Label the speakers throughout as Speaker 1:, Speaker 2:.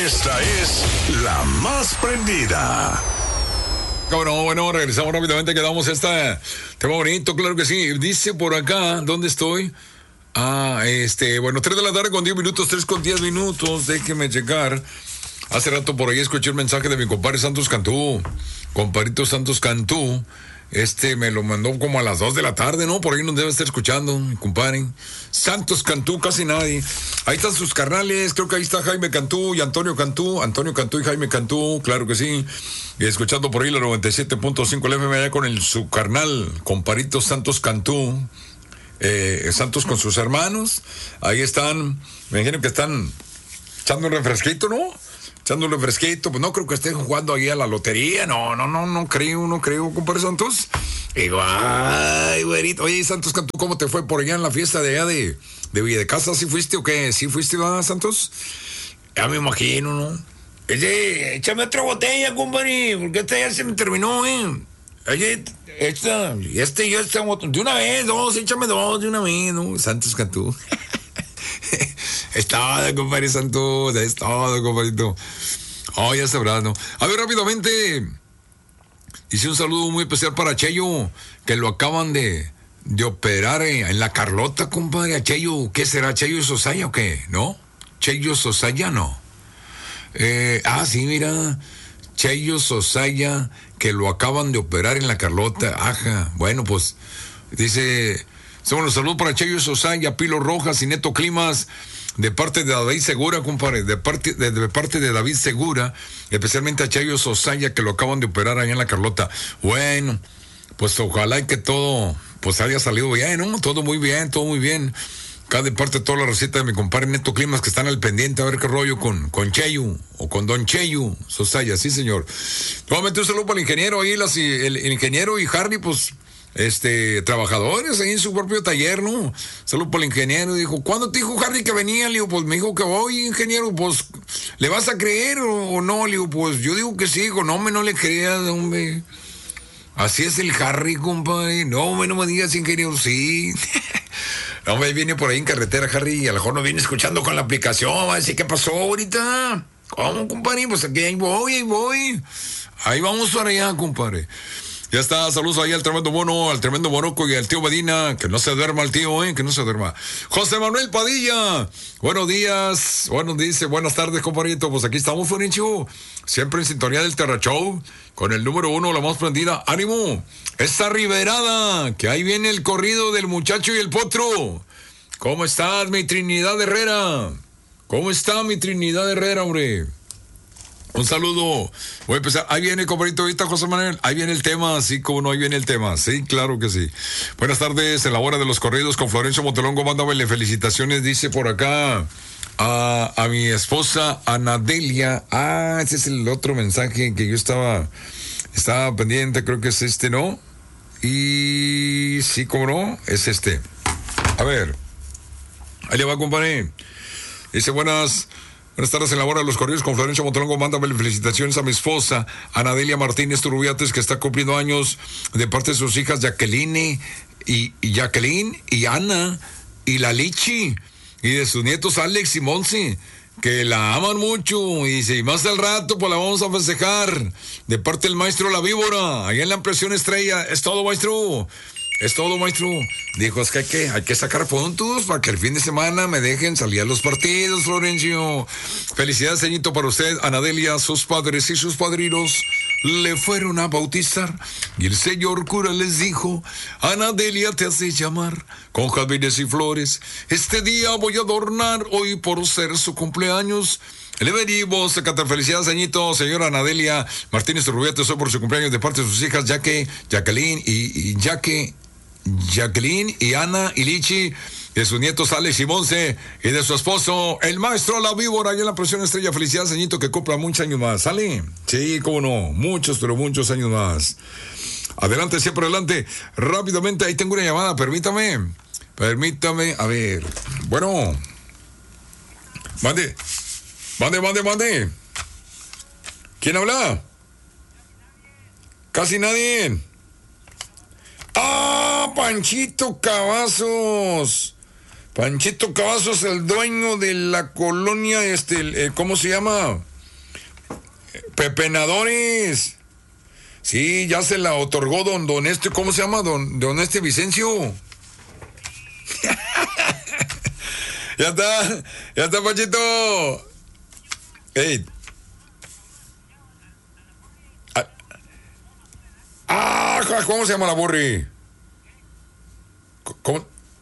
Speaker 1: Esta es La Más Prendida.
Speaker 2: Bueno, regresamos rápidamente, quedamos tema bonito, claro que sí. Dice por acá, ¿dónde estoy? 3 de la tarde con 10 minutos, 3 con 10 minutos, déjeme checar. Hace rato por ahí escuché un mensaje de mi compadre Santos Cantú, compadrito Santos Cantú. Me lo mandó como a las 2 de la tarde, ¿no? Por ahí nos debe estar escuchando, mi compadre. Santos Cantú, casi nadie. Ahí están sus carnales, creo que ahí está Jaime Cantú y Antonio Cantú y Jaime Cantú, claro que sí. Y escuchando por ahí la 97.5 el FM allá con su carnal, compadrito Santos Cantú. Santos con sus hermanos. Ahí están, me imagino que están echando un refresquito, ¿no? Echando un refresquito, pues no creo que estén jugando ahí a la lotería, no creo, compadre Santos. Digo, ay, güerito, oye, Santos Cantú, ¿cómo te fue por allá en la fiesta de allá de Villa de Casa? ¿Sí fuiste o qué? ¿Sí fuiste, va, Santos? Ya me imagino, ¿no? Échame otra botella, compadre, porque esta ya se me terminó, Oye, esta, de una vez, échame dos de una vez, ¿no? Santos Cantú. Es todo, compadre Santos, es todo, compadrito. Oh, ya sabrás, ¿no? A ver, rápidamente. Hice un saludo muy especial para Cheyo, que lo acaban de operar en la Carlota, compadre. A Cheyo, ¿qué será? ¿Cheyo Sosaya o qué? ¿No? Cheyo Sosaya, no. Sí, mira. Cheyo Sosaya, que lo acaban de operar en la Carlota. Ajá. Bueno, pues, dice... Bueno, saludos para Cheyo Sosaya, Pilo Rojas y Neto Climas, de parte de David Segura, compadre, de parte de David Segura, especialmente a Cheyo Sosaya, que lo acaban de operar allá en la Carlota. Bueno, pues ojalá y que todo, pues haya salido bien, ¿no? Todo muy bien. Acá de parte de toda la receta de mi compadre Neto Climas, que están al pendiente a ver qué rollo con Cheyo, o con Don Cheyo Sosaya, sí señor. Nuevamente un saludo para el ingeniero ahí, el ingeniero y Harry, pues... trabajadores ahí en su propio taller, ¿no? Saludos por el ingeniero. Dijo, ¿cuándo te dijo Harry que venía? Le digo, pues me dijo que voy, ingeniero. Pues, ¿le vas a creer o no? Le digo, pues yo digo que sí. Dijo, no, no le creas, hombre. Así es el Harry, compadre. No me digas, ingeniero, sí. No, me viene por ahí en carretera, Harry, y a lo mejor no viene escuchando con la aplicación. Va a decir, ¿qué pasó ahorita? ¿Cómo, compadre? Pues aquí ahí voy. Ahí vamos para allá, compadre. Ya está, saludos ahí al tremendo mono, al tremendo Moroco y al tío Medina, que no se duerma el tío, que no se duerma. José Manuel Padilla, buenos días, buenas tardes, compadrito, pues aquí estamos, Florencio, siempre en sintonía del Terra Show, con el número 1, la más prendida, ánimo, esta riverada, que ahí viene el corrido del muchacho y el potro. ¿Cómo estás, mi Trinidad Herrera? ¿Cómo está mi Trinidad Herrera, hombre? Un saludo. Voy a empezar. Ahí viene, compadrito, ahorita, José Manuel. Ahí viene el tema, sí, como no, ahí viene el tema. Sí, claro que sí. Buenas tardes, en la hora de los corridos con Florencio Montelongo. Mándame felicitaciones, dice por acá a mi esposa Anadelia. Ese es el otro mensaje que yo estaba pendiente, creo que es ¿no? Y sí, como no, es A ver, ahí le va, compadre. Dice, Buenas tardes en la hora de los corridos con Florencio Montelongo. Mándame felicitaciones a mi esposa, Anadelia Martínez Turbiates, que está cumpliendo años, de parte de sus hijas Jacqueline y Ana y la Lichi, y de sus nietos Alex y Monse, que la aman mucho. Y dice, y más al rato, pues la vamos a festejar, de parte del maestro La Víbora, allá en la Impresión Estrella. Es todo, maestro. Dijo, es que hay que sacar puntos para que el fin de semana me dejen salir a los partidos, Florencio. Felicidades, señorito, para usted, Anadelia. Sus padres y sus padrinos le fueron a bautizar y el señor cura les dijo, Anadelia te hace llamar con jazmines y flores. Este día voy a adornar hoy por ser su cumpleaños. Le venimos a cantar felicidades, señorito, señora Anadelia Martínez Turbiates, hoy por su cumpleaños, de parte de sus hijas Jacqueline y Ana y Lichi, de sus nietos Alex y Monse, y de su esposo, el maestro La Víbora, allá en la Impresión Estrella. Felicidades, señorito, que cumpla muchos años más. ¿Sale? Sí, cómo no, muchos años más. Adelante, siempre adelante. Rápidamente, ahí tengo una llamada, permítame, a ver. Bueno, mande. ¿Quién habla? Casi nadie. Panchito Cavazos, el dueño de la colonia, ¿cómo se llama? Pepenadores. Sí, ya se la otorgó don ¿cómo se llama? Don Vicencio. Ya está, Pachito. Ey. ¿Cómo se llama la borri? ¿Cómo?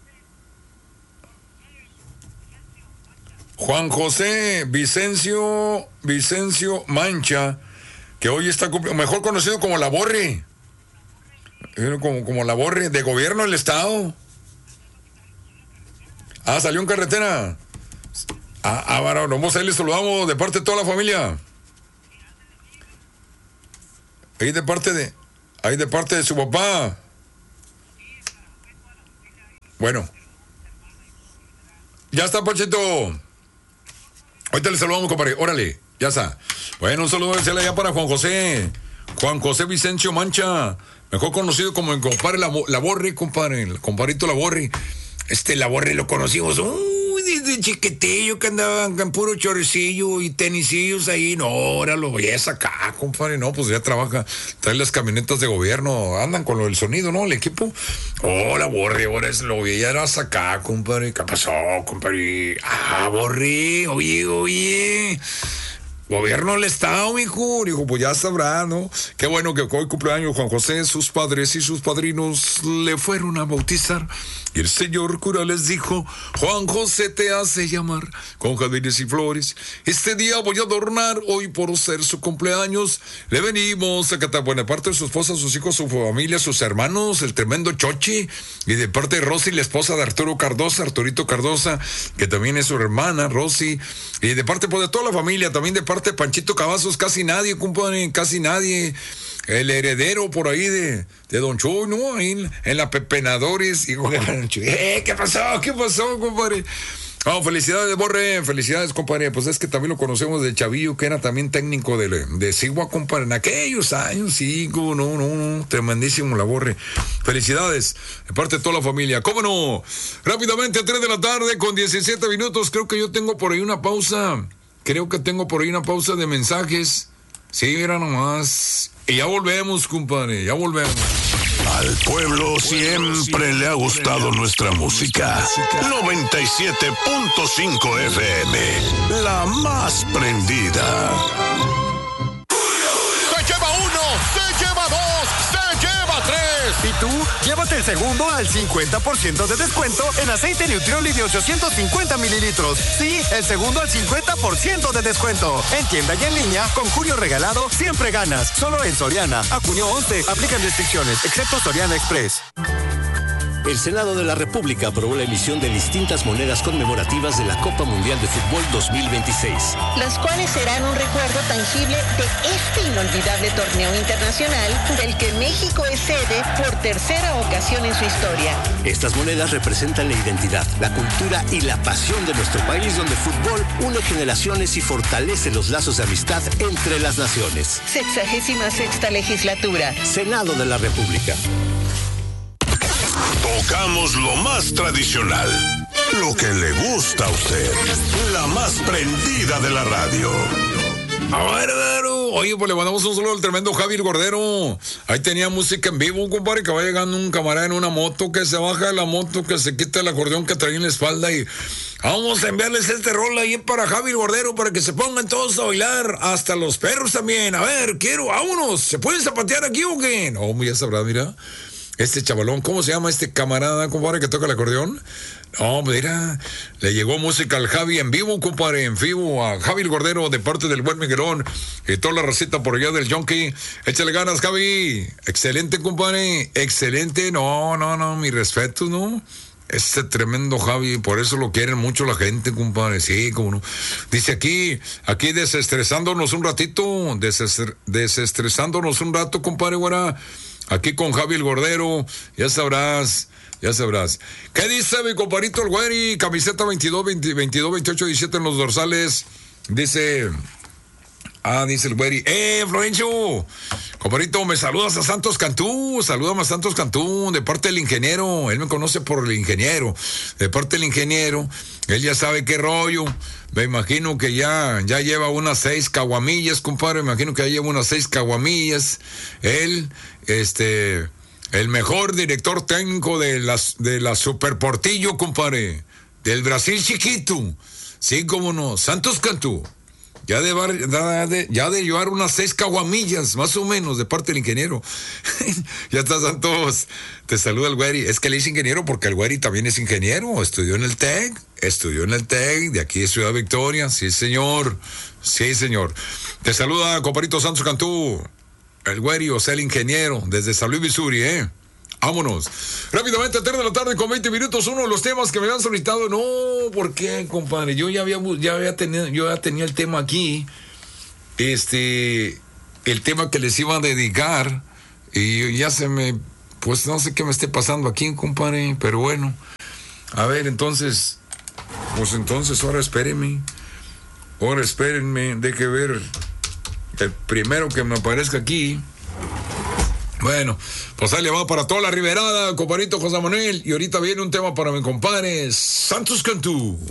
Speaker 2: Juan José Vicencio Mancha, que hoy está mejor conocido como la borri. Como la borri de gobierno del estado. Salió en carretera. Varón, vamos a ir, le saludamos de parte de toda la familia. Ahí de parte de su papá. Bueno. Ya está, Pachito. Ahorita le saludamos, compadre. Órale, ya está. Bueno, un saludo especial allá para Juan José Vicencio Mancha, mejor conocido como el compadre la Borri, compadre. El compadrito La Borri. La Borri lo conocimos. Desde chiquitillo que andaban en puro choricillo y tenisillos ahí. No, ahora lo ves acá, compadre. No, pues ya trabaja, trae las camionetas de gobierno, andan con lo del sonido, ¿no? El equipo. La Borri, ahora lo veías acá, compadre. ¿Qué pasó, compadre? Borri, oye. Gobierno del estado, mijo. Dijo, pues ya sabrá, ¿no? Qué bueno que hoy cumpleaños Juan José, sus padres y sus padrinos le fueron a bautizar. Y el señor cura les dijo, Juan José te hace llamar con jardines y flores. Este día voy a adornar, hoy por ser su cumpleaños. Le venimos a cantar buena parte de su esposa, sus hijos, su familia, sus hermanos, el tremendo Chochi. Y de parte de Rosy, la esposa de Arturito Cardosa, que también es su hermana, Rosy. Y de parte pues, de toda la familia, también de parte de Panchito Cavazos, casi nadie, compadre, casi nadie. El heredero por ahí de Don Chuy, ¿no? Ahí en la Pepenadores. Hijo de Don Chuy. ¿Qué pasó, compadre? Felicidades, Borre, felicidades, compadre. Pues es que también lo conocemos de Chavillo, que era también técnico de Sigua, compadre, en aquellos años, sí, no, tremendísimo la Borre. Felicidades, de parte de toda la familia. ¿Cómo no? Rápidamente, 3 de la tarde con 17 minutos. Creo que yo tengo por ahí una pausa. De mensajes. Sí, mira nomás. Y ya volvemos, compadre, ya volvemos.
Speaker 1: Al pueblo siempre le ha gustado nuestra música. 97.5 FM, la más prendida.
Speaker 3: Se lleva 1, se lleva 2, se lleva 3.
Speaker 4: Y tú, llévate el segundo al 50% de descuento en aceite Nutrioli de 850 mililitros. Sí, el segundo al 50% de descuento. En tienda y en línea, con Julio Regalado, siempre ganas. Solo en Soriana. A junio 11, aplican restricciones, excepto Soriana Express.
Speaker 5: El Senado de la República aprobó la emisión de distintas monedas conmemorativas de la Copa Mundial de Fútbol 2026.
Speaker 6: Las cuales serán un recuerdo tangible de este inolvidable torneo internacional del que México es sede por tercera ocasión en su historia.
Speaker 5: Estas monedas representan la identidad, la cultura y la pasión de nuestro país, donde el fútbol une generaciones y fortalece los lazos de amistad entre las naciones.
Speaker 6: 66ª legislatura.
Speaker 5: Senado de la República.
Speaker 1: Tocamos lo más tradicional, lo que le gusta a usted, la más prendida de la radio.
Speaker 2: Oye, pues le mandamos un saludo al tremendo Javier Gordero. Ahí tenía música en vivo, compadre, que va llegando un camarada en una moto, que se baja de la moto, que se quita el acordeón que trae en la espalda y vamos a enviarles este rol ahí para Javier Gordero para que se pongan todos a bailar, hasta los perros también. A ver, vámonos, ¿se pueden zapatear aquí o qué? No, ya sabrás, mira. Este chavalón, ¿cómo se llama este camarada, compadre, que toca el acordeón? No, mira, le llegó música al Javi en vivo, compadre, en vivo a Javi Gordero de parte del buen Miguelón y toda la receta por allá del Yonki. Échale ganas, Javi. Excelente, compadre, excelente. No, mi respeto, ¿no? Este tremendo Javi, por eso lo quieren mucho la gente, compadre, sí, como no. Dice aquí desestresándonos un ratito, desestresándonos un rato, compadre, güera. Aquí con Javi el Gordero, ya sabrás. ¿Qué dice mi compadrito el güeri? Camiseta 22, 28, 17 en los dorsales. Dice, Dice el güeri. Florencio, compadrito, me saludas a Santos Cantú. Salúdame a Santos Cantú, de parte del ingeniero. Él me conoce por el ingeniero. De parte del ingeniero. Él ya sabe qué rollo. Me imagino que ya lleva unas 6 caguamillas, compadre. Me imagino que ya lleva unas 6 caguamillas. Él, el mejor director técnico de la Super Portillo, compadre. Del Brasil chiquito. Sí, cómo no. Santos Cantú. Ya de llevar unas 6 caguamillas, más o menos, de parte del ingeniero. Ya está, Santos. Te saluda el güeri. Es que le dice ingeniero porque el güeri también es ingeniero. Estudió en el TEC, de aquí de Ciudad Victoria. Sí, señor. Sí, señor. Te saluda, compadrito Santos Cantú. El güeri, o sea, el ingeniero, desde San Luis, Missouri, Vámonos. Rápidamente, 3 de la tarde con 20 minutos. Uno de los temas que me habían solicitado. No, ¿por qué, compadre? Yo ya tenía el tema aquí. El tema que les iba a dedicar. Y ya pues no sé qué me esté pasando aquí, compadre. Pero bueno. A ver, entonces. Pues entonces, ahora espérenme. Deje ver. El primero que me aparezca aquí. Bueno, pues ahí le va para toda la Riberada, compadrito José Manuel. Y ahorita viene un tema para mi compadre Santos Cantú.